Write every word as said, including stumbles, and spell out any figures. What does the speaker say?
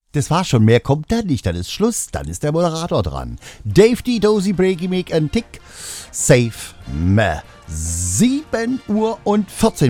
Das war schon, mehr kommt da nicht, dann ist Schluss, dann ist der Moderator dran. Dave D, Dozy, Breaky, Make and Tick, Safe, Meh. sieben Uhr und vierzehn